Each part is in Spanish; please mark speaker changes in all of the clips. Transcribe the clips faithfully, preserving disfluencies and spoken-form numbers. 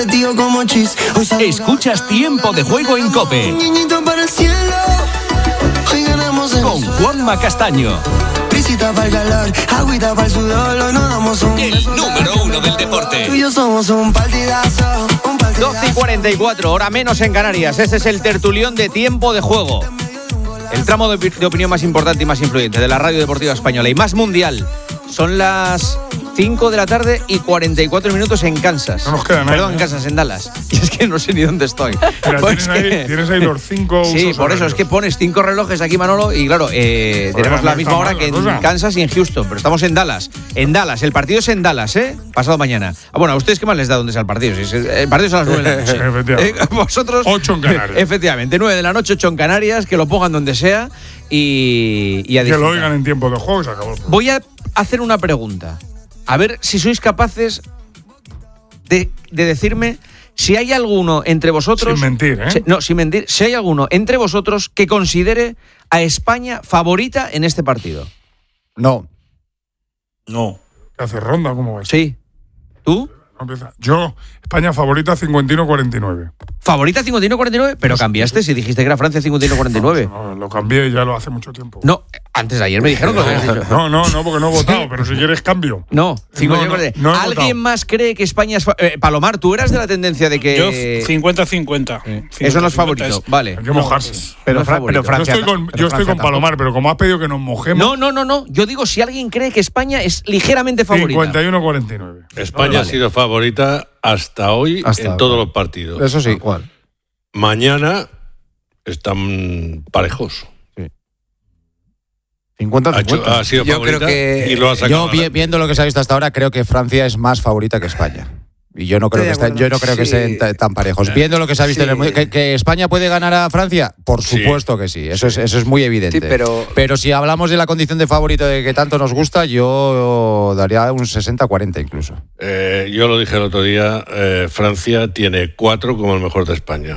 Speaker 1: Escuchas Tiempo de Juego en COPE con Juanma Castaño, el número uno del deporte.
Speaker 2: doce y cuarenta y cuatro, hora menos en Canarias. Este es el tertulión de Tiempo de Juego, el tramo de, de opinión más importante y más influyente de la radio deportiva española y más mundial. Son las cinco de la tarde y cuarenta y cuatro minutos en Kansas.
Speaker 3: No nos queda nada.
Speaker 2: Perdón, en Kansas, en Dallas. Y es que no sé ni dónde estoy.
Speaker 3: Mira,
Speaker 2: pues
Speaker 3: tienes,
Speaker 2: que...
Speaker 3: ahí, tienes ahí los cinco.
Speaker 2: Sí, por
Speaker 3: horarios.
Speaker 2: eso es que pones cinco relojes aquí, Manolo, y claro, eh,
Speaker 3: Pues
Speaker 2: tenemos la misma hora
Speaker 3: mal,
Speaker 2: que en
Speaker 3: cosa.
Speaker 2: Kansas y en Houston, pero estamos en Dallas. En Dallas, el partido es en Dallas, ¿eh? Pasado mañana. Ah, bueno, ¿a ustedes qué más les da dónde sea el partido? Si es, el partido es a las nueve de la noche.
Speaker 3: Efectivamente.
Speaker 2: Eh, vosotros.
Speaker 3: Ocho en Canarias.
Speaker 2: Efectivamente, nueve de la noche, ocho en Canarias, que lo pongan donde sea y, y a
Speaker 3: Que lo
Speaker 2: disfrutar.
Speaker 3: oigan en tiempo de juego y se acabó.
Speaker 2: Voy a hacer una pregunta. A ver si sois capaces de, de decirme si hay alguno entre vosotros.
Speaker 3: Sin mentir, ¿eh?
Speaker 2: Si, no, sin mentir. Si hay alguno entre vosotros que considere a España favorita en este partido.
Speaker 4: No.
Speaker 3: No. ¿Qué hace ronda? ¿Cómo va?
Speaker 2: Sí. ¿Tú?
Speaker 3: No empieza. Yo, España favorita cincuenta y uno cuarenta y nueve.
Speaker 2: ¿Favorita cincuenta y uno cuarenta y nueve? Pero cambiaste si dijiste que era Francia cincuenta y uno cuarenta y nueve.
Speaker 3: No, no, lo cambié ya lo hace mucho tiempo.
Speaker 2: No, antes de ayer me dijeron que lo habías dicho.
Speaker 3: No, no, no, porque no he votado, pero si quieres cambio.
Speaker 2: No, cincuenta y uno
Speaker 3: No, no,
Speaker 2: cuarenta y nueve.
Speaker 3: no he
Speaker 2: ¿Alguien
Speaker 3: votado.
Speaker 2: más cree que España es fa- eh, Palomar, tú eras de la tendencia de que
Speaker 5: Yo cincuenta cincuenta.
Speaker 2: eso no es favorito, vale.
Speaker 3: Hay que mojarse.
Speaker 4: Pero,
Speaker 2: No es
Speaker 4: Fra-
Speaker 2: favorito.
Speaker 4: pero Francia.
Speaker 3: yo estoy con,
Speaker 4: pero
Speaker 3: yo estoy
Speaker 4: Francia
Speaker 3: con Palomar, pero como has pedido que nos mojemos,
Speaker 2: No, no, no, no. Yo digo si alguien cree que España es ligeramente favorita.
Speaker 3: cincuenta y uno cuarenta y nueve.
Speaker 6: España ha sido favorita hasta hoy
Speaker 4: Hasta
Speaker 6: en
Speaker 4: ahora.
Speaker 6: todos los partidos.
Speaker 4: Eso sí, igual.
Speaker 6: Mañana están parejos.
Speaker 4: cincuenta
Speaker 6: Ha, hecho-
Speaker 4: cincuenta.
Speaker 6: ha sido
Speaker 7: Yo
Speaker 6: favorita
Speaker 7: creo que-
Speaker 6: y lo ha sacado.
Speaker 4: Yo vi- viendo lo que se ha visto hasta ahora, creo que Francia es más favorita que España. Y yo no creo
Speaker 7: Estoy
Speaker 4: que
Speaker 7: de
Speaker 4: estén,
Speaker 7: acuerdo.
Speaker 4: yo no creo que
Speaker 7: Sí.
Speaker 4: sean ta- tan parejos. Viendo lo que se ha visto
Speaker 7: Sí.
Speaker 4: en el mundial, ¿que, que España puede ganar a Francia, por
Speaker 6: Sí.
Speaker 4: supuesto que sí. Eso es, eso es muy evidente.
Speaker 7: Sí, pero-
Speaker 4: Pero si hablamos de la condición de favorito de que tanto nos gusta, yo daría un sesenta cuarenta incluso.
Speaker 6: Eh, yo lo dije el otro día, eh, Francia tiene cuatro como el mejor de España.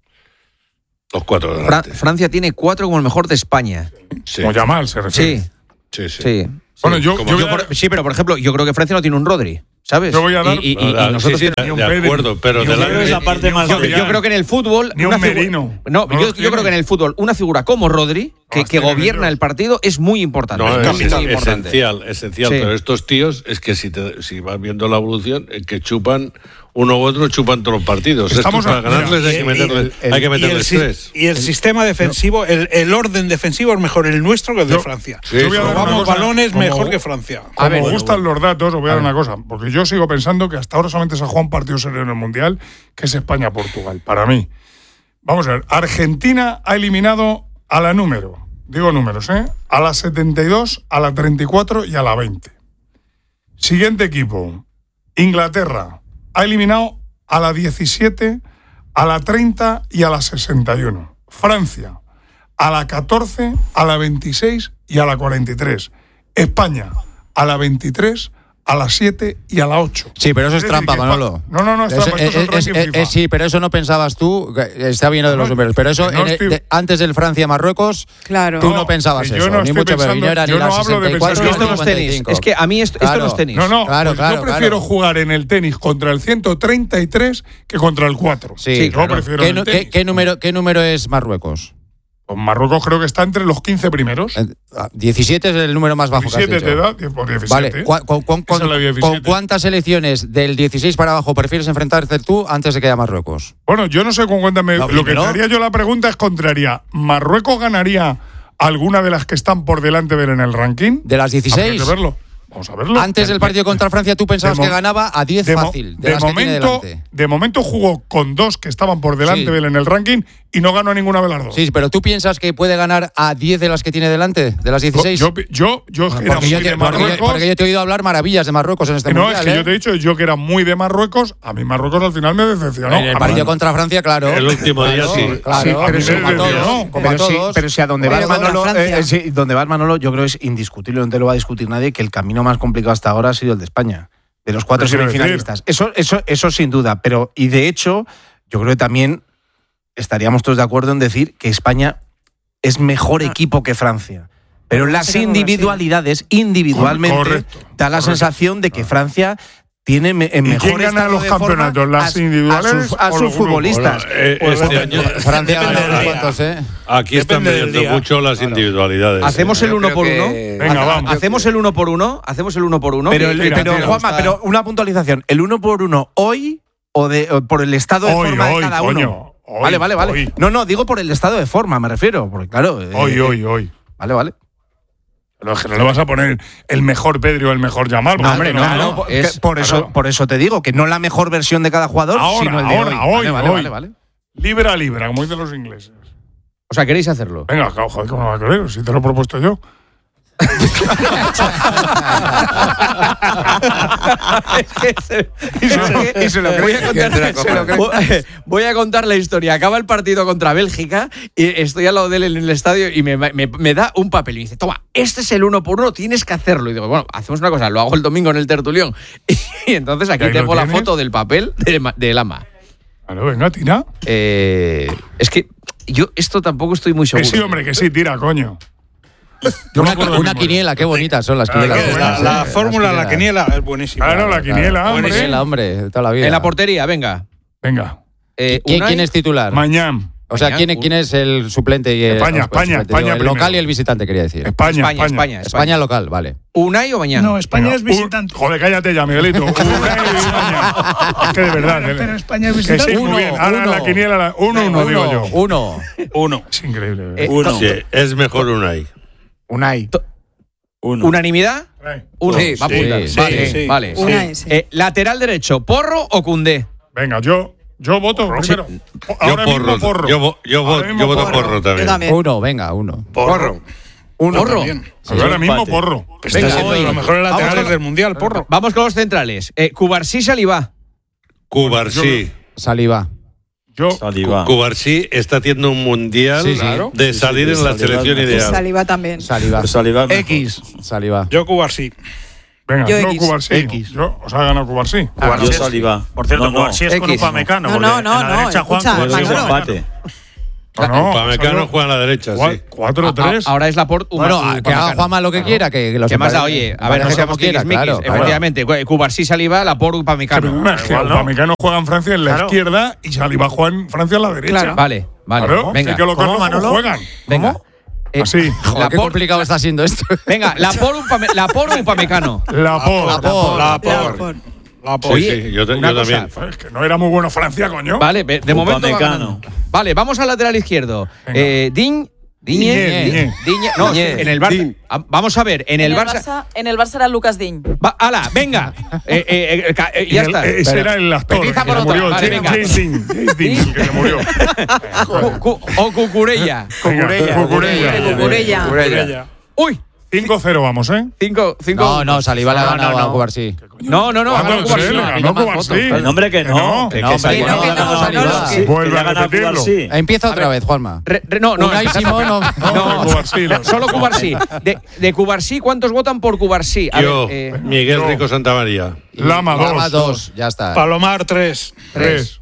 Speaker 6: Los cuatro de
Speaker 2: Fra-
Speaker 6: delante.
Speaker 2: Francia tiene cuatro como el mejor de España.
Speaker 6: Sí,
Speaker 3: Como Yamal se refiere.
Speaker 2: Sí,
Speaker 6: sí, sí.
Speaker 2: sí.
Speaker 3: Bueno,
Speaker 2: sí.
Speaker 3: yo,
Speaker 6: Como
Speaker 3: yo voy
Speaker 2: Yo
Speaker 3: a-
Speaker 2: por- sí, pero por ejemplo, yo creo que Francia no tiene un Rodri, ¿sabes?
Speaker 3: Yo voy a dar-
Speaker 2: Y, y- y- y
Speaker 6: Ah,
Speaker 2: nosotros
Speaker 6: sí, sí,
Speaker 2: tenemos-
Speaker 3: Ni un
Speaker 6: de
Speaker 3: Pedri,
Speaker 6: acuerdo, pero
Speaker 3: ni un
Speaker 6: delante-
Speaker 3: Pedri,
Speaker 5: es la parte
Speaker 3: ni un
Speaker 5: más
Speaker 2: yo,
Speaker 3: Fabián,
Speaker 2: yo creo que en el fútbol.
Speaker 3: ni
Speaker 2: una
Speaker 3: un
Speaker 2: figu-
Speaker 3: Merino.
Speaker 2: No,
Speaker 3: No
Speaker 2: yo,
Speaker 3: los
Speaker 2: yo
Speaker 3: tiene.
Speaker 2: creo que en el fútbol una figura como Rodri, que,
Speaker 3: los
Speaker 2: que
Speaker 3: tienen
Speaker 2: gobierna
Speaker 3: ellos.
Speaker 2: el partido, es muy importante.
Speaker 6: No,
Speaker 2: es
Speaker 6: es,
Speaker 2: muy,
Speaker 6: es
Speaker 2: muy importante.
Speaker 6: esencial, esencial.
Speaker 2: Sí.
Speaker 6: Pero estos tíos, es que si, te, si vas viendo la evolución, es que chupan uno u otro, chupan todos los partidos.
Speaker 3: Estamos
Speaker 6: Estos
Speaker 3: a-
Speaker 6: para ganarles
Speaker 3: mira,
Speaker 6: hay que
Speaker 5: y-
Speaker 6: meterles,
Speaker 4: el-
Speaker 6: hay que
Speaker 5: Y el,
Speaker 6: meterles
Speaker 5: si-
Speaker 6: tres.
Speaker 5: y el sistema defensivo, el, el orden defensivo es mejor el nuestro que el de
Speaker 3: Yo-
Speaker 5: Francia.
Speaker 6: Sí,
Speaker 3: yo voy a dar una
Speaker 5: Robamos
Speaker 3: cosa,
Speaker 5: balones
Speaker 3: como-
Speaker 5: mejor que Francia.
Speaker 3: Como
Speaker 2: A ver,
Speaker 3: me
Speaker 2: bueno,
Speaker 3: gustan los datos, os voy a dar una cosa. Porque yo sigo pensando que hasta ahora solamente se ha jugado un partido serio en el Mundial, que es España-Portugal. Para mí. Vamos a ver. Argentina ha eliminado a la número. Digo números, ¿eh? A la setenta y dos, a la treinta y cuatro y a la veinte. Siguiente equipo. Inglaterra ha eliminado a la diecisiete, a la treinta y a la sesenta y uno. Francia a la catorce, a la veintiséis y a la cuarenta y tres. España a la veintitrés, a la siete y a la ocho.
Speaker 4: Sí, pero eso es
Speaker 3: Es
Speaker 4: trampa,
Speaker 3: decir, que
Speaker 4: Manolo.
Speaker 3: Espa- No, no, no, es
Speaker 4: Eso-
Speaker 3: trampa, esto es el ranking
Speaker 4: es-
Speaker 3: FIFA.
Speaker 4: es- sí, pero eso no pensabas tú, que está bien lo de los
Speaker 3: No,
Speaker 4: números, pero eso
Speaker 3: que no
Speaker 4: en el-
Speaker 3: estoy-
Speaker 4: de- antes del Francia-Marruecos,
Speaker 8: Claro.
Speaker 4: tú no,
Speaker 3: No,
Speaker 4: pensabas
Speaker 3: que
Speaker 4: eso,
Speaker 3: yo no
Speaker 4: ni
Speaker 3: estoy
Speaker 4: mucho menos,
Speaker 3: pensando-
Speaker 4: no era
Speaker 3: yo
Speaker 4: ni la
Speaker 3: no hablo de
Speaker 4: sesenta y cuatro
Speaker 3: pensar-
Speaker 2: Es que esto
Speaker 4: ni
Speaker 2: no es
Speaker 4: la
Speaker 2: tenis.
Speaker 4: cincuenta y cinco.
Speaker 2: Es que a mí esto, esto no
Speaker 4: Claro.
Speaker 2: es tenis.
Speaker 3: No, no,
Speaker 4: Claro,
Speaker 3: pues
Speaker 4: claro,
Speaker 3: yo prefiero
Speaker 4: claro.
Speaker 3: jugar en el tenis contra el ciento treinta y tres que contra el cuatro.
Speaker 4: Sí,
Speaker 2: Sí,
Speaker 3: yo
Speaker 2: claro.
Speaker 3: prefiero
Speaker 4: ¿Qué,
Speaker 3: en el
Speaker 4: nu-
Speaker 3: tenis.
Speaker 4: qué- qué número, ¿Qué número es Marruecos?
Speaker 3: Pues Marruecos creo que está entre los quince primeros.
Speaker 4: Eh, ah, diecisiete es el número más bajo que
Speaker 3: diecisiete
Speaker 4: has
Speaker 3: te
Speaker 4: dicho.
Speaker 3: da, diez por diecisiete.
Speaker 4: Vale, ¿cu- cu- cu-
Speaker 3: Esa es la diecisiete.
Speaker 4: ¿con cuántas selecciones del dieciséis para abajo prefieres enfrentarte tú antes de que haya Marruecos?
Speaker 3: Bueno, yo no sé con cuántas me.
Speaker 4: No,
Speaker 3: lo que
Speaker 4: dímelo.
Speaker 3: te haría yo la pregunta es contraria. ¿Marruecos ganaría alguna de las que están por delante de él en el ranking?
Speaker 4: De las dieciséis.
Speaker 3: Habría que verlo. Vamos a verlo.
Speaker 4: Antes del partido contra Francia tú pensabas
Speaker 3: De mo-
Speaker 4: que ganaba a diez
Speaker 3: de mo-
Speaker 4: fácil, de,
Speaker 3: de
Speaker 4: las que tiene
Speaker 3: momento,
Speaker 4: delante.
Speaker 3: de momento jugó con dos que estaban por delante
Speaker 4: Sí.
Speaker 3: de él en el ranking y no ganó a ninguna de las dos.
Speaker 4: Sí, pero tú piensas que puede ganar a diez de las que tiene delante, de las dieciséis.
Speaker 3: Yo, yo, yo era
Speaker 4: porque,
Speaker 3: muy
Speaker 4: yo te,
Speaker 3: de
Speaker 4: porque yo-
Speaker 3: Marruecos.
Speaker 4: porque yo te he oído hablar maravillas de Marruecos en este
Speaker 3: no,
Speaker 4: mundial.
Speaker 3: es que
Speaker 4: ¿eh?
Speaker 3: yo te he dicho yo que era muy de Marruecos. A mí Marruecos al final me decepcionó.
Speaker 4: En el
Speaker 3: A
Speaker 4: partido
Speaker 3: mí-
Speaker 4: contra Francia, claro.
Speaker 6: El último día
Speaker 4: Claro,
Speaker 6: sí.
Speaker 4: Claro,
Speaker 3: Sí,
Speaker 4: pero
Speaker 3: pero
Speaker 4: sí, como a
Speaker 3: sí,
Speaker 4: todos,
Speaker 3: no.
Speaker 4: como a
Speaker 9: Pero sí,
Speaker 4: todos.
Speaker 9: pero si a donde
Speaker 8: Pero
Speaker 9: vas
Speaker 8: contra
Speaker 9: Manolo,
Speaker 8: Francia.
Speaker 9: eh, sí, donde vas Manolo, yo creo que es indiscutible, no te lo va a discutir nadie, que el camino más complicado hasta ahora ha sido el de España, de los cuatro
Speaker 3: ¿Qué quiero
Speaker 9: semifinalistas. Eso, eso, eso sin duda, pero y de hecho, yo creo que también estaríamos todos de acuerdo en decir que España es mejor equipo que Francia. Pero las
Speaker 8: Sería como
Speaker 9: individualidades, individualmente,
Speaker 3: Correcto,
Speaker 9: da la
Speaker 3: correcto.
Speaker 9: sensación de que Francia tiene me, en
Speaker 3: ¿Y
Speaker 9: mejor
Speaker 3: quién gana
Speaker 9: estado
Speaker 3: los
Speaker 9: de forma
Speaker 3: campeonatos? ¿Las
Speaker 9: a-
Speaker 3: individuales
Speaker 9: a sus, a
Speaker 3: o
Speaker 9: sus
Speaker 3: los grupos?
Speaker 9: futbolistas.
Speaker 6: Bueno, eh,
Speaker 5: Pues
Speaker 6: este
Speaker 5: depende.
Speaker 6: año,
Speaker 4: Francia
Speaker 5: Depende
Speaker 4: gana unos
Speaker 5: del día.
Speaker 4: cuantos, ¿eh?
Speaker 6: aquí están
Speaker 5: Depende del
Speaker 6: midiendo
Speaker 5: día.
Speaker 6: mucho las individualidades.
Speaker 2: ¿Hacemos el
Speaker 7: Yo
Speaker 2: uno
Speaker 7: creo
Speaker 2: por
Speaker 7: que-
Speaker 2: uno?
Speaker 3: Venga,
Speaker 2: Hace-
Speaker 3: vamos.
Speaker 2: ¿Hacemos el uno por uno? ¿Hacemos el uno por uno?
Speaker 9: Pero,
Speaker 2: Que-
Speaker 9: el-
Speaker 3: Tira,
Speaker 9: pero
Speaker 3: tira.
Speaker 9: Juanma, pero una puntualización. ¿El uno por uno hoy o, de, o por el estado de
Speaker 3: Hoy,
Speaker 9: forma
Speaker 3: hoy,
Speaker 9: de cada
Speaker 3: coño,
Speaker 9: uno?
Speaker 3: hoy,
Speaker 9: vale, vale, vale.
Speaker 3: hoy.
Speaker 9: No, no, digo por el estado de forma, me refiero. Porque claro. eh,
Speaker 3: Hoy,
Speaker 9: eh,
Speaker 3: hoy, hoy.
Speaker 9: Vale, vale.
Speaker 3: Pero es que no le vas a poner el mejor Pedri o el mejor Yamal.
Speaker 2: No, hombre, no,
Speaker 9: Claro,
Speaker 2: no,
Speaker 9: por-
Speaker 2: es-
Speaker 9: que por, eso,
Speaker 3: claro.
Speaker 9: por eso te digo que no la mejor versión de cada jugador,
Speaker 3: Ahora,
Speaker 9: sino el de
Speaker 3: ahora,
Speaker 9: hoy.
Speaker 3: hoy,
Speaker 9: vale, vale,
Speaker 3: hoy.
Speaker 9: vale, vale.
Speaker 3: Libra a libra, como dicen los ingleses.
Speaker 2: O sea, ¿queréis hacerlo?
Speaker 3: Venga, joder, ¿cómo no va a querer? Si te lo he propuesto yo.
Speaker 2: y, se, y se lo voy a contar,
Speaker 7: Que te la
Speaker 2: voy- voy a contar la historia. Acaba el partido contra Bélgica y estoy al lado de él en el estadio y me, me- me da un papel y me dice, toma, este es el uno por uno, tienes que hacerlo. Y digo, bueno, hacemos una cosa, lo hago el domingo en el tertulión. Y, entonces aquí
Speaker 3: ¿Y ahí lo
Speaker 2: tengo la
Speaker 3: tienes?
Speaker 2: foto del papel de, Ma- de Lama.
Speaker 3: Claro, venga, tira.
Speaker 2: Eh, es que yo esto tampoco estoy muy
Speaker 3: Que
Speaker 2: seguro.
Speaker 3: sí, hombre, que sí, tira, coño. Yo me
Speaker 4: Una,
Speaker 3: acuerdo de
Speaker 4: una
Speaker 3: memoria.
Speaker 4: quiniela, qué bonitas son las
Speaker 3: Ah,
Speaker 4: quinielas.
Speaker 3: qué
Speaker 5: La,
Speaker 3: buenas,
Speaker 5: la
Speaker 3: eh,
Speaker 5: fórmula, la
Speaker 4: quiniela.
Speaker 5: quiniela es buenísima.
Speaker 3: Claro, la quiniela, hombre.
Speaker 4: Quiniela, hombre, de toda la vida.
Speaker 2: En la portería, venga.
Speaker 3: Venga,
Speaker 2: Eh,
Speaker 4: ¿Quién,
Speaker 2: Unai-
Speaker 4: quién es titular?
Speaker 3: mañana.
Speaker 4: O sea,
Speaker 2: Mañana,
Speaker 4: ¿quién, es- quién es el suplente y el,
Speaker 3: España,
Speaker 4: el
Speaker 3: España,
Speaker 4: suplente,
Speaker 3: España
Speaker 4: digo, el
Speaker 3: primero.
Speaker 4: local y el visitante, quería decir.
Speaker 3: España,
Speaker 2: España,
Speaker 3: España.
Speaker 2: España,
Speaker 4: España local, vale.
Speaker 2: ¿Unai o mañana?
Speaker 8: No, España
Speaker 3: Venga,
Speaker 8: es visitante.
Speaker 3: un- joder, cállate ya, Miguelito. Unai y España. Es que de verdad.
Speaker 8: Pero,
Speaker 3: eh,
Speaker 8: pero España es
Speaker 3: que
Speaker 8: visitante.
Speaker 3: sí,
Speaker 4: Uno,
Speaker 3: muy bien. Ahora
Speaker 4: uno.
Speaker 3: la quiniela, la- uno, uno, digo yo.
Speaker 4: Uno.
Speaker 5: Uno.
Speaker 3: Es increíble.
Speaker 2: Eh,
Speaker 3: ¿verdad?
Speaker 6: Sí, es mejor Unai.
Speaker 9: Unai.
Speaker 5: Uno.
Speaker 2: ¿Unanimidad?
Speaker 3: Trae.
Speaker 2: Uno.
Speaker 7: Sí,
Speaker 2: va a
Speaker 4: sí,
Speaker 2: apuntar.
Speaker 4: sí,
Speaker 2: vale,
Speaker 5: sí.
Speaker 2: vale.
Speaker 10: Unai, sí.
Speaker 2: Eh, lateral derecho, ¿Porro o Cundé?
Speaker 3: Venga, yo, yo voto primero.
Speaker 6: Yo
Speaker 3: Ahora
Speaker 6: porro.
Speaker 3: mismo porro.
Speaker 6: Yo, vo- yo, vo-
Speaker 3: Ahora mismo
Speaker 6: yo voto
Speaker 3: porro.
Speaker 6: porro también.
Speaker 10: Yo también.
Speaker 4: Uno, venga, uno.
Speaker 7: Porro.
Speaker 9: Uno.
Speaker 2: Porro.
Speaker 5: También.
Speaker 3: Ahora mismo porro.
Speaker 5: Está
Speaker 2: Venga,
Speaker 5: siendo de
Speaker 2: hoy.
Speaker 5: los mejores
Speaker 2: Vamos
Speaker 5: laterales
Speaker 2: con-
Speaker 5: del mundial, porro.
Speaker 2: Vamos con los centrales. Eh, Cubarsí, Salivá.
Speaker 6: Cubarsí.
Speaker 4: Saliva.
Speaker 3: Yo,
Speaker 6: Cubarsí está haciendo un mundial
Speaker 4: Sí, sí.
Speaker 6: de salir en la selección
Speaker 10: Y
Speaker 6: ideal.
Speaker 10: Saliba también.
Speaker 4: Saliva.
Speaker 9: X.
Speaker 4: Saliva.
Speaker 5: Yo Cubarsí.
Speaker 3: venga,
Speaker 10: Yo
Speaker 3: yo,
Speaker 10: X.
Speaker 3: Cubarsí.
Speaker 9: X.
Speaker 3: Yo, os ha ganado Cubarsí.
Speaker 11: Yo Saliba. Por cierto, Cubarsí es con
Speaker 7: X.
Speaker 11: Upamecano.
Speaker 10: No,
Speaker 11: porque
Speaker 10: no, no,
Speaker 11: en la
Speaker 10: no,
Speaker 11: derecha Juan
Speaker 10: escucha,
Speaker 11: Cubarsí
Speaker 10: Manolo.
Speaker 11: empate.
Speaker 3: No, no,
Speaker 6: Upamecano juega a la derecha, sí.
Speaker 3: cuatro tres.
Speaker 2: A- Ahora es Laporte.
Speaker 4: Bueno, que haga Juanma lo que quiera, que lo
Speaker 2: ¿Qué más da?
Speaker 4: separe-
Speaker 2: Oye, a ver, no
Speaker 4: pareja
Speaker 2: seamos
Speaker 4: como quiera,
Speaker 2: tiquismiquis.
Speaker 4: claro, claro.
Speaker 2: Efectivamente, Cu- Cubarsí, Salivá, Laporte, Upamecano.
Speaker 3: Perdona, es que
Speaker 11: Igual, ¿no?
Speaker 3: Upamecano juega en Francia en la
Speaker 11: Claro.
Speaker 3: izquierda y Saliba juega en Francia en la derecha.
Speaker 10: Claro.
Speaker 2: Vale, vale.
Speaker 3: Claro,
Speaker 2: Venga,
Speaker 3: sí que los
Speaker 11: ¿Cómo,
Speaker 3: Carlos
Speaker 11: Manolo?
Speaker 3: juegan.
Speaker 2: venga. Eh,
Speaker 3: Así.
Speaker 4: Joder, qué
Speaker 2: Laporte-
Speaker 4: complicado está siendo esto.
Speaker 2: Venga, Laporte, Upame- Laporte, Upamecano.
Speaker 3: La por.
Speaker 4: La por.
Speaker 5: La
Speaker 10: La
Speaker 5: por.
Speaker 10: por.
Speaker 5: La por.
Speaker 6: Sí, sí, yo, te-
Speaker 2: una
Speaker 6: yo
Speaker 2: cosa.
Speaker 6: también.
Speaker 3: Es que no era muy bueno Francia, coño.
Speaker 2: Vale, de de momento. va
Speaker 11: Upamecano.
Speaker 2: ganando. Vale, vamos al lateral izquierdo.
Speaker 3: Venga.
Speaker 2: Eh, Diñ. Diñe.
Speaker 3: Diñe, Diñe.
Speaker 2: Diñe. No,
Speaker 7: Diñe.
Speaker 2: en el Barça.
Speaker 7: Diñ.
Speaker 2: Ah, Vamos a ver, en el
Speaker 12: en, el
Speaker 2: Barça.
Speaker 12: Barça, en el Barça era Lucas Diñ.
Speaker 2: Va, ala, venga. Eh, eh, eh, ca- eh,
Speaker 3: Y
Speaker 2: ya
Speaker 3: el-
Speaker 2: está.
Speaker 3: Ese
Speaker 2: Pero-
Speaker 3: era el actor.
Speaker 2: Empieza
Speaker 3: que
Speaker 2: por
Speaker 3: se
Speaker 2: otro.
Speaker 3: murió.
Speaker 2: Vale,
Speaker 3: James-
Speaker 2: venga.
Speaker 3: James Dean. James Dean, el que se murió.
Speaker 2: Cu- cu- o Cucurella.
Speaker 3: Venga, Cucurella.
Speaker 10: Cucurella.
Speaker 5: Cucurella.
Speaker 2: Uy,
Speaker 3: cinco cero vamos, ¿eh?
Speaker 2: cinco, cinco.
Speaker 4: No, no, Saliva le ha
Speaker 11: No,
Speaker 4: ganado
Speaker 11: no,
Speaker 4: a
Speaker 11: no.
Speaker 4: Cubarsí.
Speaker 2: No, no, no.
Speaker 3: ¿Cuánto
Speaker 2: ganó
Speaker 3: se
Speaker 2: Cubarsí.
Speaker 3: le
Speaker 2: No,
Speaker 3: ganó
Speaker 2: más
Speaker 3: Cubarsí?
Speaker 2: votos.
Speaker 11: No, hombre, que no.
Speaker 3: Que
Speaker 11: Que
Speaker 4: no,
Speaker 11: Saliba
Speaker 4: que no,
Speaker 11: ha
Speaker 4: que
Speaker 11: ganado
Speaker 4: no,
Speaker 11: Saliba.
Speaker 4: Manolo,
Speaker 11: Sí,
Speaker 4: que-
Speaker 11: que
Speaker 3: Vuelve
Speaker 11: le ha
Speaker 3: a
Speaker 11: ganado
Speaker 3: repetirlo.
Speaker 11: Cubarsí.
Speaker 4: Empieza
Speaker 2: A
Speaker 4: otra
Speaker 2: ver.
Speaker 4: vez, Juanma.
Speaker 2: Re- re- no, no,
Speaker 4: Unai
Speaker 2: empezad-
Speaker 4: Simón, no.
Speaker 3: No, Cubarsí, no.
Speaker 2: Solo Cubarsí. De, de Cubarsí, ¿cuántos votan por Cubarsí? A
Speaker 6: Yo,
Speaker 2: ver, eh,
Speaker 6: Miguel
Speaker 3: yo.
Speaker 6: Rico Santamaría.
Speaker 3: Lama
Speaker 4: Lama
Speaker 3: dos.
Speaker 4: dos, ya está.
Speaker 5: Palomar tres.
Speaker 3: Tres.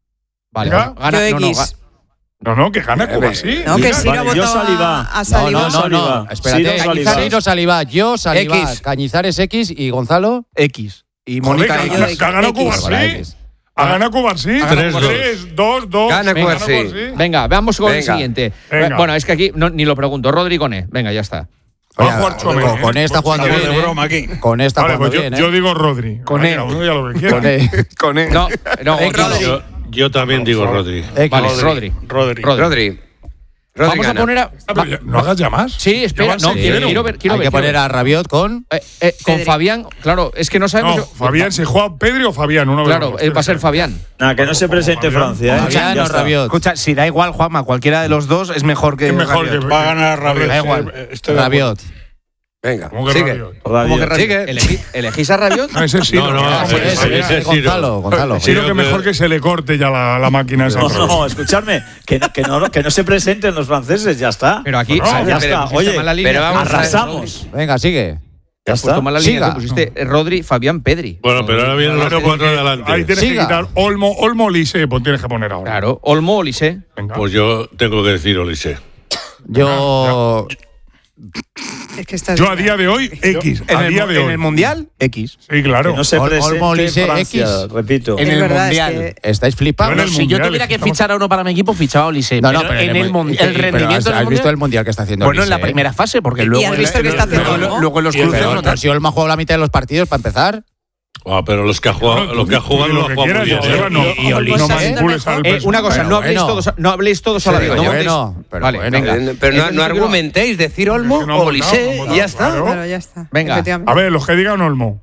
Speaker 2: vale,
Speaker 3: Venga.
Speaker 2: gana,
Speaker 10: Yo
Speaker 2: no, no,
Speaker 10: X.
Speaker 2: ga-
Speaker 3: No, no, que gana Cubarsí.
Speaker 10: No, que sí
Speaker 11: Vale,
Speaker 10: ha
Speaker 11: yo
Speaker 10: votado
Speaker 11: Saliba.
Speaker 10: a, a
Speaker 4: No,
Speaker 10: Saliba.
Speaker 4: no, no, no.
Speaker 11: Saliba.
Speaker 4: Espérate.
Speaker 11: Ciro Saliba.
Speaker 4: Ciro Saliba, yo Saliba,
Speaker 2: X.
Speaker 4: Cañizares X y Gonzalo.
Speaker 9: X. Y
Speaker 3: Joder,
Speaker 9: Mónica
Speaker 3: que,
Speaker 9: X.
Speaker 10: yo
Speaker 3: que ha ganado
Speaker 10: X.
Speaker 3: Cubarsí.
Speaker 4: Vale, X.
Speaker 3: Ha ganado Cubarsí.
Speaker 6: Tres, dos.
Speaker 3: tres, dos, dos.
Speaker 7: Gana
Speaker 3: Venga,
Speaker 7: Cubarsí.
Speaker 2: Venga, vamos con el
Speaker 7: Venga.
Speaker 2: siguiente.
Speaker 3: Venga.
Speaker 2: Bueno, es que aquí no, ni lo pregunto. Rodri Coné. Venga, ya está.
Speaker 3: Va a
Speaker 4: Oye,
Speaker 3: jugar Chouameni,
Speaker 4: con, con
Speaker 3: ¿eh?
Speaker 4: esta jugando
Speaker 5: Estamos
Speaker 4: bien,
Speaker 5: de
Speaker 4: ¿eh?
Speaker 5: broma aquí.
Speaker 4: Con esta
Speaker 3: Vale,
Speaker 4: jugando
Speaker 3: pues yo,
Speaker 4: bien, ¿eh?
Speaker 3: yo digo Rodri.
Speaker 9: Con
Speaker 3: Vale,
Speaker 9: E.
Speaker 3: cada uno ya lo que quiera.
Speaker 4: Con E.
Speaker 7: Con él.
Speaker 2: No, no,
Speaker 9: X.
Speaker 2: Rodri.
Speaker 6: Yo, yo también digo Rodri.
Speaker 4: X.
Speaker 2: Vale, Rodri.
Speaker 5: Rodri.
Speaker 2: Rodri.
Speaker 7: Rodri. Rodri
Speaker 2: Vamos a
Speaker 7: gana.
Speaker 2: poner a.
Speaker 3: Ah, pero ya- no hagas ya más.
Speaker 2: Sí, espera,
Speaker 3: Ya
Speaker 2: no,
Speaker 3: van
Speaker 2: quiero,
Speaker 3: cero.
Speaker 2: quiero ver. Quiero
Speaker 4: Hay
Speaker 2: ver,
Speaker 4: que
Speaker 2: quiero
Speaker 4: poner
Speaker 2: ver.
Speaker 4: a Rabiot con.
Speaker 2: Eh, eh, con
Speaker 10: Pedri.
Speaker 2: Fabián, claro, es que no sabemos.
Speaker 3: No, Fabián, si juega Pedri o Fabián, uno de
Speaker 2: Claro,
Speaker 3: los
Speaker 2: eh,
Speaker 3: dos.
Speaker 2: va a ser Fabián.
Speaker 11: Nada, que no se presente Francia, ¿eh?
Speaker 4: Fabián
Speaker 11: Ya
Speaker 4: o
Speaker 11: está.
Speaker 4: Rabiot.
Speaker 9: Escucha, si da igual, Juanma, cualquiera de los dos es mejor que.
Speaker 3: Es mejor que.
Speaker 9: Rabiot.
Speaker 5: Va a ganar Rabiot.
Speaker 9: Da igual.
Speaker 5: Eh, estoy de acuerdo.
Speaker 4: Rabiot.
Speaker 7: Venga,
Speaker 3: ¿Cómo que
Speaker 7: sigue.
Speaker 3: Rabiot?
Speaker 2: ¿Cómo que
Speaker 11: Rabiot.
Speaker 2: Rabiot? Elegí- ¿Elegís a Rabiot?
Speaker 3: No, ese sí.
Speaker 6: No, no,
Speaker 3: no,
Speaker 6: ese-
Speaker 3: ese-
Speaker 6: ese- ese es Ciro.
Speaker 4: Gonzalo, Gonzalo.
Speaker 3: Siro que
Speaker 6: Creo
Speaker 3: mejor
Speaker 6: que-
Speaker 3: que se le corte ya la, la máquina esa.
Speaker 11: No, no, escuchadme, que, que, no, que no se presenten los franceses, ya está.
Speaker 2: Pero aquí.
Speaker 3: Bueno,
Speaker 2: ah,
Speaker 11: ya
Speaker 2: pero
Speaker 11: está.
Speaker 2: pusiste
Speaker 11: Oye,
Speaker 2: mal la línea.
Speaker 7: pero vamos a ver.
Speaker 11: arrasamos.
Speaker 4: Venga, sigue.
Speaker 11: Ya
Speaker 2: Has
Speaker 11: está.
Speaker 2: puesto mal la línea.
Speaker 4: Siga.
Speaker 2: tú Pusiste eh, Rodri, Fabián, Pedri.
Speaker 6: Bueno, pero ahora vienen los
Speaker 3: Claro,
Speaker 6: cuatro
Speaker 3: porque
Speaker 6: de adelante.
Speaker 3: Ahí tienes
Speaker 4: Siga.
Speaker 3: que quitar Olmo, Olmo Lise, pues tienes que poner ahora.
Speaker 2: Claro, Olmo, Olise.
Speaker 3: Venga.
Speaker 6: Pues yo tengo que decir Olise.
Speaker 4: Yo.
Speaker 8: Es que estás
Speaker 3: Yo a día de hoy, X.
Speaker 9: En
Speaker 3: a
Speaker 9: el,
Speaker 3: día de
Speaker 9: en
Speaker 3: hoy.
Speaker 9: el Mundial, X.
Speaker 3: Sí, claro.
Speaker 11: Que no se
Speaker 4: Ol-
Speaker 11: presente
Speaker 4: Olmo, Olise,
Speaker 11: Francia,
Speaker 4: X.
Speaker 11: repito.
Speaker 9: En
Speaker 8: Es
Speaker 9: el
Speaker 8: verdad,
Speaker 9: Mundial.
Speaker 8: es que-
Speaker 4: ¿Estáis flipando?
Speaker 3: Yo en el
Speaker 9: Si yo
Speaker 3: Mundial,
Speaker 9: tuviera que
Speaker 3: estamos-
Speaker 9: fichar a uno para mi equipo, fichaba a Olise.
Speaker 4: No, no,
Speaker 9: pero,
Speaker 4: pero
Speaker 9: en el,
Speaker 4: mu-
Speaker 9: mun-
Speaker 4: y-
Speaker 9: el
Speaker 4: y- pero
Speaker 9: rendimiento
Speaker 4: has,
Speaker 9: del
Speaker 4: has visto
Speaker 9: Mundial-
Speaker 4: el mundial que está haciendo
Speaker 9: Bueno, en la
Speaker 4: Olise, ¿eh?
Speaker 9: primera fase, porque
Speaker 8: ¿Y
Speaker 9: luego.
Speaker 8: has
Speaker 9: en
Speaker 8: visto
Speaker 9: la-
Speaker 8: que está
Speaker 9: luego-
Speaker 8: haciendo
Speaker 9: luego,
Speaker 8: Olmo?
Speaker 9: luego en los
Speaker 3: Y-
Speaker 9: cruces.
Speaker 4: Pero,
Speaker 9: no
Speaker 4: pero si Olmo ha jugado la mitad de los partidos, para empezar.
Speaker 6: Ah, pero los que ha jugado,
Speaker 3: No,
Speaker 6: lo que ha jugado
Speaker 3: lo
Speaker 6: lo ha
Speaker 3: que
Speaker 6: jugado muy
Speaker 3: quieras,
Speaker 6: bien.
Speaker 3: lleva,
Speaker 6: ¿eh?
Speaker 3: no,
Speaker 4: Y- y
Speaker 3: no
Speaker 4: Olise,
Speaker 3: manipules al
Speaker 2: Eh, una cosa,
Speaker 4: Bueno,
Speaker 2: no habléis
Speaker 4: bueno.
Speaker 2: todos, no habléis todos a la vez.
Speaker 4: Pero
Speaker 2: no
Speaker 4: bueno,
Speaker 2: montéis-
Speaker 4: pero
Speaker 2: vale,
Speaker 4: bueno.
Speaker 2: venga.
Speaker 7: Eh, Pero no,
Speaker 2: Eso
Speaker 7: no
Speaker 2: sí que
Speaker 7: argumentéis, decir Olmo
Speaker 3: Es que no han
Speaker 7: o
Speaker 3: votado,
Speaker 7: Olise,
Speaker 3: no han votado,
Speaker 7: y ya está.
Speaker 3: claro.
Speaker 8: Claro, ya está.
Speaker 2: Venga.
Speaker 8: Efectivamente.
Speaker 3: A ver, los que digan Olmo.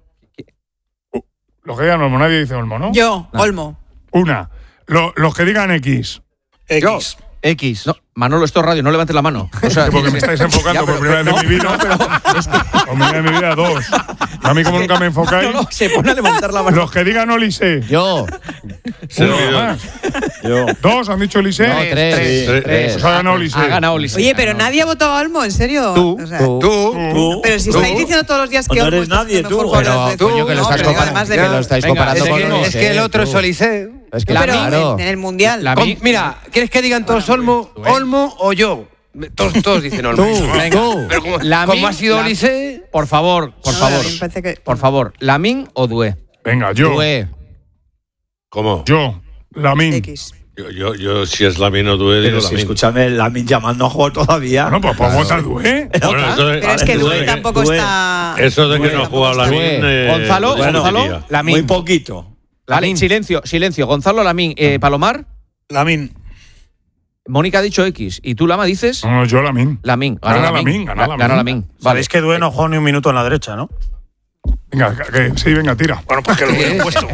Speaker 3: Los que digan Olmo, nadie dice Olmo, ¿no?
Speaker 8: Yo, Olmo.
Speaker 3: Una. Lo- los que digan X.
Speaker 5: X.
Speaker 9: X.
Speaker 2: No, Manolo, esto es radio, no levantes la mano. O sea,
Speaker 3: Porque me estáis enfocando
Speaker 2: Ya, pero-
Speaker 3: por primera vez
Speaker 2: no,
Speaker 3: en mi vida.
Speaker 2: no, pero
Speaker 3: Por primera vez en mi vida, dos. A mí, como nunca me enfocáis.
Speaker 2: no, se pone a levantar la mano.
Speaker 3: Los que digan Olise.
Speaker 4: Yo.
Speaker 3: Uno más.
Speaker 11: Yo.
Speaker 3: Dos han dicho Olise.
Speaker 4: No, tres.
Speaker 6: Tres.
Speaker 4: Tres.
Speaker 3: Pues ha ganado Olise.
Speaker 2: Ha ganado Olise.
Speaker 8: Oye, pero nadie ha votado a Olmo, ¿en serio?
Speaker 9: Tú,
Speaker 8: O sea,
Speaker 4: Tú.
Speaker 11: Tú.
Speaker 8: Pero si
Speaker 11: tú.
Speaker 8: estáis diciendo todos los días que
Speaker 11: No
Speaker 8: Olmo
Speaker 11: eres
Speaker 8: está
Speaker 11: nadie,
Speaker 8: haciendo
Speaker 11: tú.
Speaker 8: mejor
Speaker 4: Pero,
Speaker 8: jugadas de
Speaker 4: coño, que
Speaker 8: fútbol,
Speaker 4: lo
Speaker 8: no,
Speaker 4: estás
Speaker 8: pero
Speaker 4: comparando.
Speaker 8: además de
Speaker 4: Que
Speaker 8: que-
Speaker 4: lo estáis
Speaker 2: Venga,
Speaker 4: comparando
Speaker 2: es
Speaker 4: con
Speaker 2: que no,
Speaker 4: Olise,
Speaker 7: Es que el otro
Speaker 4: tú.
Speaker 7: es Olise.
Speaker 4: Es que
Speaker 2: La-
Speaker 8: Pero
Speaker 4: claro.
Speaker 8: en el Mundial.
Speaker 2: La-
Speaker 7: Con-
Speaker 2: mí-
Speaker 7: mira, ¿quieres que digan todos Olmo, Olmo o yo? Todos, todos dicen Olmo.
Speaker 4: Tú,
Speaker 7: Venga,
Speaker 4: tú.
Speaker 7: pero como,
Speaker 2: Lamin,
Speaker 7: como ha sido
Speaker 2: la-
Speaker 7: Olise,
Speaker 2: Por favor, por
Speaker 8: No,
Speaker 2: favor.
Speaker 8: a mí me parece que-
Speaker 2: Por favor, ¿Lamin o Doué?
Speaker 3: Venga, yo.
Speaker 4: Due.
Speaker 6: ¿Cómo?
Speaker 3: Yo. Lamin.
Speaker 8: X.
Speaker 6: Yo, yo, yo, si es Lamin o Due, digo
Speaker 11: Pero si,
Speaker 6: Lamin.
Speaker 11: escúchame, Lamin Yamal no ha jugado todavía.
Speaker 3: Bueno, pues, pues vota Due.
Speaker 6: Bueno, eso de-
Speaker 8: Pero es que
Speaker 6: eso
Speaker 8: Due
Speaker 6: de-
Speaker 8: tampoco
Speaker 11: Due.
Speaker 8: está.
Speaker 6: Eso de que
Speaker 8: Due
Speaker 6: no ha
Speaker 8: tampoco
Speaker 6: jugado
Speaker 8: está
Speaker 6: Lamin.
Speaker 8: bien.
Speaker 6: eh,
Speaker 2: Gonzalo,
Speaker 6: pues
Speaker 2: Gonzalo,
Speaker 6: diría.
Speaker 9: Lamin.
Speaker 11: Muy poquito.
Speaker 2: Vale, silencio, silencio. Gonzalo Lamín, eh, Palomar,
Speaker 5: Lamin.
Speaker 2: Mónica ha dicho X. ¿Y tú, Lama, dices?
Speaker 3: No, no, yo Lamin.
Speaker 2: Lamin.
Speaker 3: Gana Lamine, gana Lamine.
Speaker 2: Gana Lamín.
Speaker 9: Sabéis que Due no jugó ni un minuto en la derecha, ¿no?
Speaker 3: Venga, que, sí, venga, tira.
Speaker 5: Bueno, pues que lo hubieran puesto.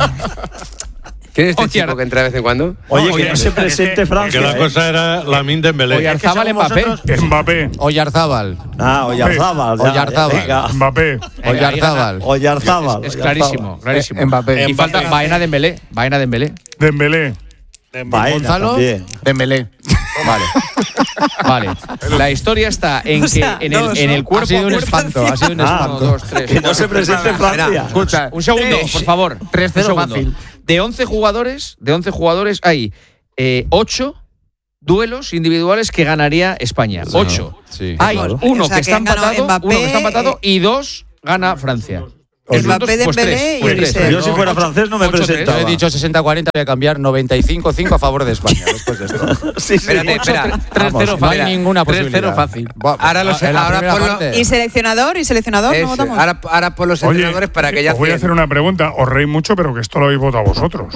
Speaker 7: ¿quién es este
Speaker 2: Oye,
Speaker 7: chico que entra de vez en cuando?
Speaker 11: Oye,
Speaker 9: Oye,
Speaker 11: que no
Speaker 9: es
Speaker 11: se
Speaker 9: que-
Speaker 11: presente
Speaker 6: Que
Speaker 11: Francia.
Speaker 6: la
Speaker 11: ¿eh?
Speaker 6: cosa era Lamin Dembélé.
Speaker 2: Oyarzábal,
Speaker 9: según
Speaker 2: Mbappé.
Speaker 9: vosotros-
Speaker 3: Mbappé.
Speaker 4: Oyarzábal.
Speaker 11: Ah, Oyarzábal. ya,
Speaker 4: Oyarzábal.
Speaker 11: venga.
Speaker 3: Mbappé.
Speaker 4: Oyarzábal.
Speaker 11: Oyarzábal.
Speaker 2: Es
Speaker 11: Oyarzábal.
Speaker 2: clarísimo, clarísimo.
Speaker 4: Eh, Mbappé.
Speaker 2: Y falta Baena Dembélé. Baena Dembélé.
Speaker 3: Dembélé.
Speaker 11: Baena
Speaker 4: Gonzalo.
Speaker 11: también.
Speaker 9: Dembélé.
Speaker 2: Vale. Vale. La historia está en
Speaker 8: O
Speaker 2: que
Speaker 8: sea,
Speaker 2: en el,
Speaker 8: dos,
Speaker 2: en
Speaker 8: ¿no?
Speaker 2: el cuerpo
Speaker 4: Ha sido un
Speaker 2: a cuerpo-
Speaker 4: espanto, ha sido un
Speaker 11: Ah,
Speaker 2: Uno,
Speaker 4: espanto.
Speaker 2: dos, tres.
Speaker 11: Que no se presente Francia.
Speaker 9: Escucha,
Speaker 2: Un segundo,
Speaker 9: Tres.
Speaker 2: por favor.
Speaker 9: tres cero
Speaker 2: Un segundo.
Speaker 9: fácil.
Speaker 2: De once jugadores, de once jugadores hay eh, ocho duelos individuales que ganaría España. Ocho.
Speaker 4: Sí.
Speaker 2: Hay
Speaker 11: Claro.
Speaker 2: uno
Speaker 8: O sea,
Speaker 2: que
Speaker 8: que
Speaker 2: está
Speaker 8: han ganado
Speaker 2: empatado,
Speaker 8: Mbappé,
Speaker 2: uno que está empatado
Speaker 8: eh,
Speaker 2: y dos gana Francia.
Speaker 8: Mbappé,
Speaker 2: Pues
Speaker 8: Dembélé
Speaker 2: tres,
Speaker 8: y
Speaker 2: pues tres.
Speaker 8: Olise.
Speaker 11: Yo si fuera
Speaker 2: Ocho-
Speaker 11: francés no me
Speaker 2: ocho, tres.
Speaker 11: presentaba.
Speaker 4: Yo he dicho sesenta cuarenta, voy a cambiar noventa y cinco cinco a favor de España después de esto.
Speaker 11: Sí, sí.
Speaker 7: Espérate, espera.
Speaker 9: tres cero
Speaker 4: No
Speaker 9: fácil.
Speaker 4: hay ninguna
Speaker 9: tres cero
Speaker 4: posibilidad.
Speaker 9: fácil.
Speaker 4: Buah,
Speaker 7: Ahora los-
Speaker 4: en la
Speaker 7: ahora
Speaker 4: primera
Speaker 7: ponlo-
Speaker 4: parte.
Speaker 8: ¿Y seleccionador? ¿Y seleccionador?
Speaker 7: Ese,
Speaker 8: ¿No votamos?
Speaker 7: ahora, ahora por los
Speaker 3: Oye,
Speaker 7: entrenadores para que ya
Speaker 3: os voy a hacer una pregunta. Os reís mucho, pero que esto lo habéis votado vosotros.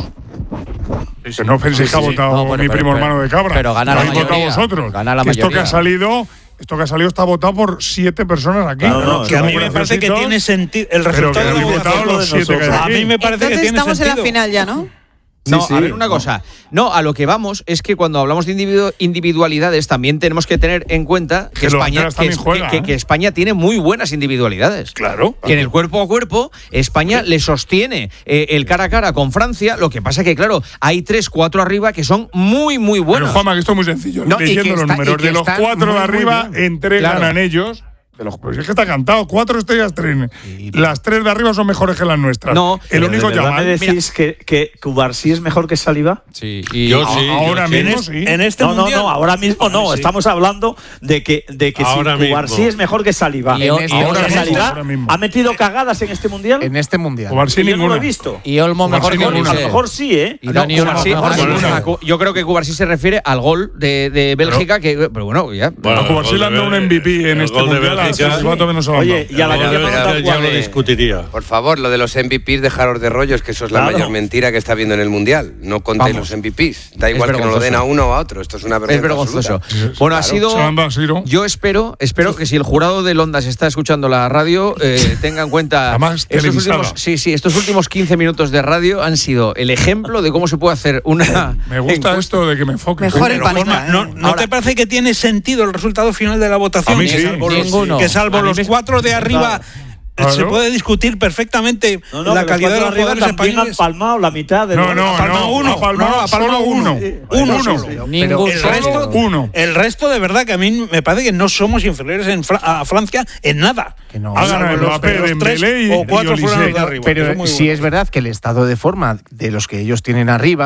Speaker 3: Que no penséis que ha votado
Speaker 4: No, bueno,
Speaker 3: mi
Speaker 4: pero-
Speaker 3: primo
Speaker 4: pero-
Speaker 3: hermano de Cabra.
Speaker 4: pero gana
Speaker 3: Lo
Speaker 4: la
Speaker 3: habéis votado
Speaker 4: mayoría.
Speaker 3: vosotros.
Speaker 4: Gana la
Speaker 3: Que esto que
Speaker 4: mayoría.
Speaker 3: ha salido, esto que ha salido está votado por siete personas aquí.
Speaker 11: No, no,
Speaker 5: Que a mí me
Speaker 3: Somos
Speaker 5: parece que
Speaker 3: graciositos,
Speaker 5: tiene sentido. El
Speaker 3: pero que
Speaker 5: resultado de la
Speaker 3: habéis votado
Speaker 5: votación
Speaker 3: los siete que hay
Speaker 5: A
Speaker 3: aquí.
Speaker 5: mí me parece que
Speaker 8: Entonces
Speaker 5: tiene
Speaker 8: estamos
Speaker 5: sentido.
Speaker 8: en la final ya, ¿no?
Speaker 2: No,
Speaker 11: Sí, sí.
Speaker 2: a ver una cosa. No, a lo que vamos es que cuando hablamos de individu- individualidades también tenemos que tener en cuenta que,
Speaker 3: Que los
Speaker 2: España,
Speaker 3: delanteros también
Speaker 2: que,
Speaker 3: juegan,
Speaker 2: que-
Speaker 3: ¿eh?
Speaker 2: que España tiene muy buenas individualidades.
Speaker 5: Claro.
Speaker 2: Que en el cuerpo a cuerpo España le sostiene eh, el cara a cara con Francia. Lo que pasa que, claro, hay tres, cuatro arriba que son muy, muy
Speaker 3: Pero
Speaker 2: buenos.
Speaker 3: Juanma, que esto es muy sencillo.
Speaker 9: No, y
Speaker 3: Leyendo
Speaker 9: que
Speaker 3: los
Speaker 9: está- y
Speaker 3: números
Speaker 9: que
Speaker 3: de los
Speaker 9: están
Speaker 3: cuatro
Speaker 9: muy,
Speaker 3: de
Speaker 9: muy
Speaker 3: arriba,
Speaker 9: bien.
Speaker 3: en tres
Speaker 2: Claro.
Speaker 3: ganan ellos. De los, pues es que está cantado. Cuatro estrellas, tres. Las tres de arriba son mejores que las nuestras.
Speaker 2: No,
Speaker 3: el
Speaker 11: Pero
Speaker 3: único
Speaker 11: ¿de verdad
Speaker 3: Yamal.
Speaker 11: me decís que, que Cubarsí es mejor que Saliba?
Speaker 4: Sí, y
Speaker 6: Yo
Speaker 3: A-
Speaker 6: sí.
Speaker 3: ahora
Speaker 6: yo sí.
Speaker 3: mismo
Speaker 5: En, es-
Speaker 3: sí.
Speaker 5: en este
Speaker 11: no, no,
Speaker 5: mundial.
Speaker 11: no, ahora mismo no.
Speaker 5: Sí, sí.
Speaker 11: Estamos hablando de que, de que
Speaker 6: Ahora
Speaker 11: si Cubarsí
Speaker 6: mismo.
Speaker 11: es mejor que Saliba.
Speaker 4: Y
Speaker 11: Y
Speaker 4: en
Speaker 11: ahora
Speaker 4: este-
Speaker 3: ahora mismo,
Speaker 11: Saliba
Speaker 3: ahora mismo.
Speaker 11: ha metido cagadas en este mundial.
Speaker 9: En este mundial.
Speaker 3: Cubarsí
Speaker 11: Que yo no lo
Speaker 3: ninguna.
Speaker 11: he visto.
Speaker 4: y Olmo mejor
Speaker 3: Cubarsí
Speaker 4: que
Speaker 3: ninguna.
Speaker 11: A
Speaker 4: Olise.
Speaker 11: lo mejor sí, ¿eh?
Speaker 4: Y Dani
Speaker 2: No,
Speaker 4: Olmo
Speaker 2: Cubarsí-
Speaker 4: mejor que
Speaker 3: Cubarsí
Speaker 4: Olise.
Speaker 3: ninguna.
Speaker 2: Cu- yo creo que Cubarsí se refiere al gol de, de Bélgica, que, pero bueno, ya.
Speaker 6: Bueno,
Speaker 3: A Cubarsí
Speaker 6: el
Speaker 3: le han
Speaker 6: gol
Speaker 3: dado
Speaker 6: de
Speaker 3: un M V P en
Speaker 6: el
Speaker 3: este
Speaker 6: gol de
Speaker 3: mundial. A
Speaker 6: Bélgica-
Speaker 3: Silva todavía no se lo han
Speaker 11: Oye,
Speaker 3: dado.
Speaker 11: y a la
Speaker 6: El
Speaker 11: que
Speaker 6: gol de
Speaker 11: no
Speaker 6: Bélgica ya lo
Speaker 7: Hombre.
Speaker 6: discutiría.
Speaker 7: Por favor, lo de los M V Ps, dejaros de rollos, que eso es la
Speaker 11: Claro.
Speaker 7: mayor mentira que está habiendo en el Mundial. No contéis
Speaker 2: Vamos.
Speaker 7: los M V Ps. Da igual que no lo
Speaker 2: vergonzoso.
Speaker 7: den a uno o a otro. Esto es una vergüenza
Speaker 2: Es vergonzoso.
Speaker 7: absoluta.
Speaker 2: Bueno, ha
Speaker 7: Claro.
Speaker 2: sido.
Speaker 3: Se lo han dado a Siro.
Speaker 2: Yo espero, espero que si el jurado del Ondas está escuchando la radio, eh, tenga en cuenta.
Speaker 3: Además,
Speaker 2: estos
Speaker 3: televisada.
Speaker 2: últimos, sí, sí, estos últimos quince minutos de radio han sido el ejemplo de cómo se puede hacer una.
Speaker 3: Me gusta
Speaker 2: encuesta.
Speaker 3: esto de que me enfoques.
Speaker 8: Mejor
Speaker 3: ¿eh?
Speaker 8: el
Speaker 5: Pero,
Speaker 8: panita,
Speaker 5: Juanma,
Speaker 8: ¿eh?
Speaker 5: ¿no, ¿no
Speaker 2: Ahora-
Speaker 5: te parece que tiene sentido el resultado final de la votación?
Speaker 3: A mí
Speaker 5: que
Speaker 3: sí.
Speaker 5: salvo los,
Speaker 4: Ninguno.
Speaker 5: que salvo
Speaker 2: A mí
Speaker 5: los
Speaker 2: me-
Speaker 5: cuatro de arriba
Speaker 3: Claro.
Speaker 5: se puede discutir perfectamente
Speaker 11: No, no,
Speaker 5: la
Speaker 11: que
Speaker 5: calidad de los
Speaker 11: cuatro arriba
Speaker 5: jugadores
Speaker 11: también han
Speaker 5: españoles.
Speaker 11: palmado la mitad de
Speaker 3: No,
Speaker 11: los-
Speaker 3: no,
Speaker 5: Ha palmado
Speaker 3: no.
Speaker 5: uno.
Speaker 3: Ha palmado
Speaker 5: No, ha palmado
Speaker 3: solo
Speaker 5: uno.
Speaker 3: uno.
Speaker 5: Uno
Speaker 3: Uno.
Speaker 5: solo.
Speaker 4: Ningún
Speaker 5: el
Speaker 4: solo.
Speaker 5: resto,
Speaker 3: Uno.
Speaker 5: el resto de verdad que a mí me parece que no somos inferiores en Fra- a Francia en nada.
Speaker 9: Que no.
Speaker 3: Ha
Speaker 5: Salvo
Speaker 3: ganado
Speaker 5: los-
Speaker 3: Mbappé,
Speaker 5: los tres
Speaker 3: Dembélé y-
Speaker 5: o cuatro
Speaker 3: y
Speaker 5: fueron los de
Speaker 3: Olise.
Speaker 5: arriba.
Speaker 9: Pero
Speaker 5: Eso es muy
Speaker 9: sí
Speaker 5: bueno.
Speaker 9: es verdad que el estado de forma de los que ellos tienen arriba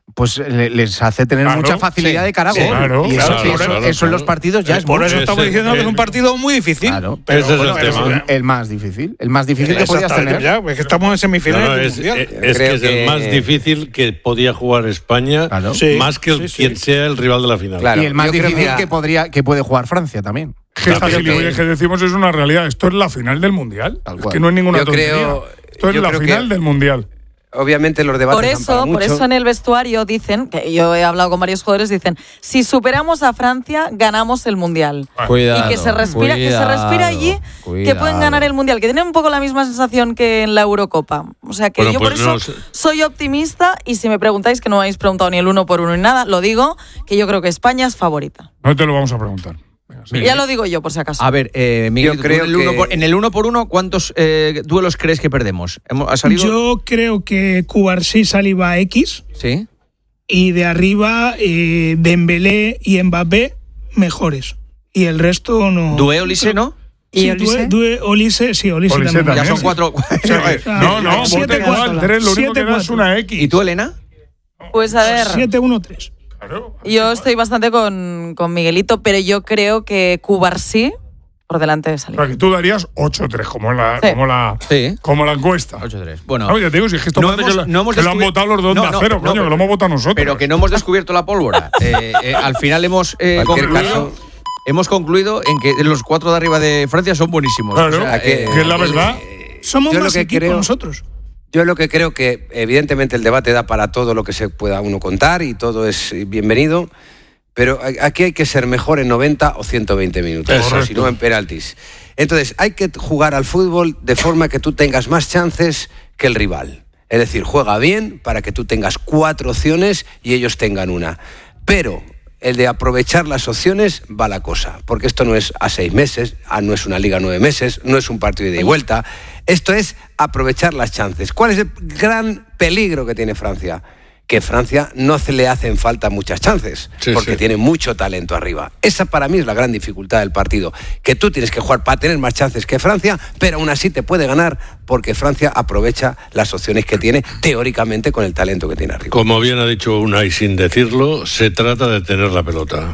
Speaker 9: pues le- les hace tener
Speaker 3: Claro,
Speaker 9: mucha facilidad
Speaker 3: sí,
Speaker 9: de cara a
Speaker 3: sí,
Speaker 9: gol.
Speaker 3: claro,
Speaker 9: y eso,
Speaker 6: claro,
Speaker 9: eso-
Speaker 6: claro,
Speaker 9: eso en
Speaker 6: claro.
Speaker 9: los partidos ya
Speaker 5: Eh,
Speaker 9: es
Speaker 5: por
Speaker 9: mucho.
Speaker 5: eso estamos
Speaker 6: Ese-
Speaker 5: diciendo que es
Speaker 6: eh,
Speaker 5: un partido muy difícil.
Speaker 9: Claro.
Speaker 5: Pero
Speaker 6: Ese es
Speaker 5: bueno,
Speaker 6: el
Speaker 5: es-
Speaker 6: tema.
Speaker 9: El más difícil. El más difícil que podías
Speaker 5: Exactamente,
Speaker 9: tener.
Speaker 5: ya, es que estamos en semifinales
Speaker 6: No, no,
Speaker 5: del
Speaker 6: es,
Speaker 5: Mundial.
Speaker 6: es- es
Speaker 7: Creo
Speaker 6: que es el
Speaker 7: que-
Speaker 6: más difícil que podía jugar España,
Speaker 9: Claro.
Speaker 5: Sí,
Speaker 6: más que el-
Speaker 5: sí, sí.
Speaker 6: quien sea el rival de la final.
Speaker 7: Claro.
Speaker 9: Y el más
Speaker 7: yo creo
Speaker 9: difícil
Speaker 7: que-
Speaker 9: que, podría, que puede jugar Francia también.
Speaker 3: Que esta
Speaker 7: creo
Speaker 3: gilipollez
Speaker 7: que-
Speaker 3: que decimos es una realidad. Esto es la final del Mundial.
Speaker 9: Tal
Speaker 3: Es
Speaker 9: cual.
Speaker 3: que no es ninguna
Speaker 7: Yo
Speaker 3: tontería.
Speaker 7: creo-
Speaker 3: Esto es
Speaker 7: yo
Speaker 3: la
Speaker 7: creo
Speaker 3: final
Speaker 7: que-
Speaker 3: del Mundial.
Speaker 7: Obviamente los debates
Speaker 12: Por
Speaker 7: dan para
Speaker 12: eso, por
Speaker 7: mucho.
Speaker 12: eso en el vestuario dicen, que yo he hablado con varios jugadores, dicen, si superamos a Francia, ganamos el Mundial.
Speaker 4: Cuidado,
Speaker 12: y que se respira, que se respira allí, que
Speaker 4: cuidado.
Speaker 12: pueden ganar el Mundial, que tienen un poco la misma sensación que en la Eurocopa. O sea que
Speaker 6: Bueno,
Speaker 12: yo
Speaker 6: pues
Speaker 12: por eso
Speaker 6: no sé.
Speaker 12: soy optimista y si me preguntáis, que no me habéis preguntado ni el uno por uno ni nada, lo digo, que yo creo que España es favorita.
Speaker 3: No te lo vamos a preguntar. Venga, sí.
Speaker 12: Ya lo digo yo, por si acaso.
Speaker 2: A ver, eh, Miguel,
Speaker 7: Yo
Speaker 2: tú
Speaker 7: creo
Speaker 2: en, el uno
Speaker 7: que-
Speaker 2: por, en el uno por uno, ¿cuántos eh, duelos crees que perdemos? ¿Hemos- ¿Ha salido?
Speaker 10: Yo creo que Cubarsí, Saliba, X.
Speaker 2: Sí.
Speaker 10: Y de arriba, eh, Dembélé y Mbappé, mejores. Y el resto no.
Speaker 2: Due Olise, ¿no?
Speaker 8: ¿Y
Speaker 10: Sí,
Speaker 8: Olise?
Speaker 10: Due, Due, Olise, sí, Olise,
Speaker 3: Olise
Speaker 10: también.
Speaker 3: también.
Speaker 2: Ya son
Speaker 3: sí.
Speaker 2: cuatro.
Speaker 3: O sea, que- no, no,
Speaker 10: Siete,
Speaker 3: voten
Speaker 10: cuatro.
Speaker 3: igual. Tres, lo único que
Speaker 10: Siete,
Speaker 3: da es
Speaker 10: cuatro.
Speaker 3: una X.
Speaker 2: ¿Y tú, Elena?
Speaker 12: Pues a ver,
Speaker 10: siete uno tres.
Speaker 3: Claro.
Speaker 12: yo estoy bastante con, con Miguelito, pero yo creo que Cubarsí por delante de
Speaker 3: O
Speaker 12: Saliba.
Speaker 3: sea, que tú darías ocho tres, como la,
Speaker 12: Sí.
Speaker 3: como la,
Speaker 2: Sí.
Speaker 3: como la encuesta.
Speaker 2: ocho tres. Bueno.
Speaker 3: No, ya te digo, si es que esto
Speaker 2: No
Speaker 3: parece
Speaker 2: hemos-
Speaker 3: que, lo-
Speaker 2: no hemos
Speaker 3: que lo han
Speaker 2: descubri-
Speaker 3: votado los dos
Speaker 2: No,
Speaker 3: de
Speaker 2: no,
Speaker 3: acero,
Speaker 2: no,
Speaker 3: coño,
Speaker 2: pero-
Speaker 3: que lo hemos votado nosotros.
Speaker 2: Pero que no hemos descubierto la pólvora. Eh, eh, al final hemos eh,
Speaker 7: Cualquier
Speaker 2: concluido,
Speaker 7: caso-
Speaker 2: hemos concluido en que los cuatro de arriba de Francia son buenísimos.
Speaker 3: Claro,
Speaker 2: O sea,
Speaker 3: que,
Speaker 2: eh,
Speaker 3: que es la verdad.
Speaker 10: Somos
Speaker 7: Yo lo
Speaker 10: más
Speaker 7: que
Speaker 10: equipo
Speaker 7: creo-
Speaker 10: nosotros.
Speaker 7: Yo lo que creo que, evidentemente, el debate da para todo lo que se pueda uno contar y todo es bienvenido, pero a- aquí hay que ser mejor en noventa o ciento veinte minutos,
Speaker 6: Exacto.
Speaker 7: o si no en penaltis. Entonces, hay que jugar al fútbol de forma que tú tengas más chances que el rival. Es decir, juega bien para que tú tengas cuatro opciones y ellos tengan una. Pero el de aprovechar las opciones va la cosa, porque esto no es a seis meses, ah, no es una liga a nueve meses, no es un partido de ida y vuelta. Esto es aprovechar las chances. ¿Cuál es el gran peligro que tiene Francia? Que Francia no se le hacen falta muchas chances,
Speaker 6: Sí,
Speaker 7: porque
Speaker 6: sí.
Speaker 7: tiene mucho talento arriba. Esa para mí es la gran dificultad del partido, que tú tienes que jugar para tener más chances que Francia, pero aún así te puede ganar porque Francia aprovecha las opciones que tiene teóricamente con el talento que tiene arriba.
Speaker 6: Como bien ha dicho Unai sin decirlo, se trata de tener la pelota.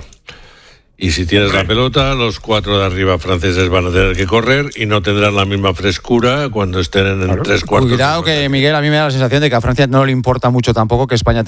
Speaker 6: Y si tienes la pelota, los cuatro de arriba franceses van a tener que correr y no tendrán la misma frescura cuando estén en tres cuartos.
Speaker 4: Cuidado que, Miguel, a mí me da la sensación de que a Francia no le importa mucho tampoco que España